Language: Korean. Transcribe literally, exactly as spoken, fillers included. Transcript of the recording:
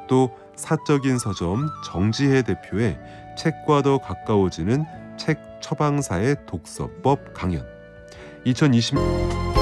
또 사적인 서점 정지혜 대표의 책과 더 가까워지는 책 처방사의 독서법 강연. 이천이십 년